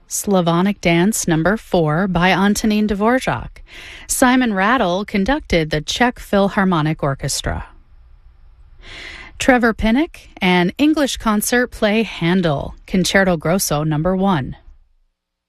Slavonic Dance No. 4 by Antonín Dvorak. Simon Rattle conducted the Czech Philharmonic Orchestra. Trevor Pinnock and English concert play Handel, Concerto Grosso No. 1.